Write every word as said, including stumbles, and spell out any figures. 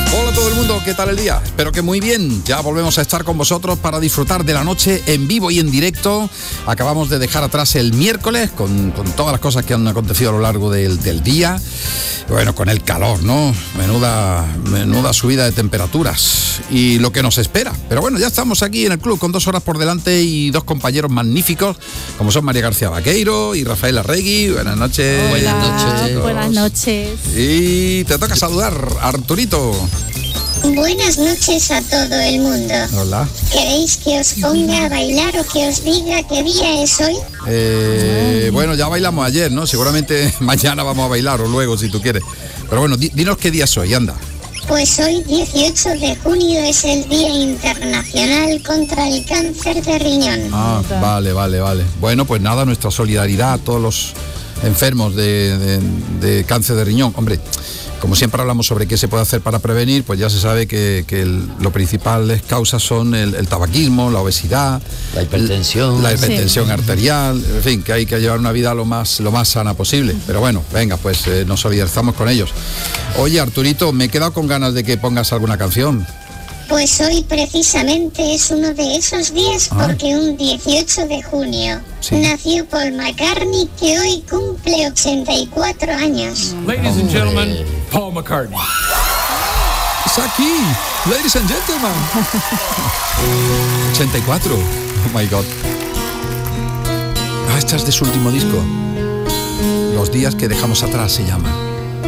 Hola a todo el mundo, ¿qué tal el día? Espero que muy bien. Ya volvemos a estar con vosotros para disfrutar de la noche en vivo y en directo. Acabamos de dejar atrás el miércoles con, con todas las cosas que han acontecido a lo largo del, del día. Bueno, con el calor, ¿no? Menuda, menuda subida de temperaturas y lo que nos espera. Pero bueno, ya estamos aquí en el club con dos horas por delante y dos compañeros magníficos, como son María García Vaqueiro y Rafael Arregui. Buenas noches. Hola, buenas noches. Buenas noches. Y te toca saludar, Arturito. Buenas noches a todo el mundo. Hola. ¿Queréis que os ponga a bailar o que os diga qué día es hoy? Eh, bueno, ya bailamos ayer, ¿no? Seguramente mañana vamos a bailar o luego, si tú quieres. Pero bueno, di, dinos qué día es hoy, anda. Pues hoy, dieciocho de junio, es el Día Internacional contra el Cáncer de Riñón. Ah, vale, vale, vale. Bueno, pues nada, nuestra solidaridad a todos los enfermos de, de, de cáncer de riñón. Hombre, como siempre hablamos sobre qué se puede hacer para prevenir, pues ya se sabe que, que el, lo principales causas son el, el tabaquismo, la obesidad, la hipertensión, la hipertensión sí. arterial, en fin, que hay que llevar una vida lo más, lo más sana posible. Pero bueno, venga, pues eh, nos solidarizamos con ellos. Oye, Arturito, me he quedado con ganas de que pongas alguna canción. Pues hoy precisamente es uno de esos días Ah. porque un dieciocho de junio Sí. nació Paul McCartney, que hoy cumple ochenta y cuatro años. Ladies and gentlemen, Paul McCartney. ¡Es aquí! ¡Ladies and gentlemen! ochenta y cuatro. Oh my God. Ah, esta es de su último disco. Los días que dejamos atrás se llama.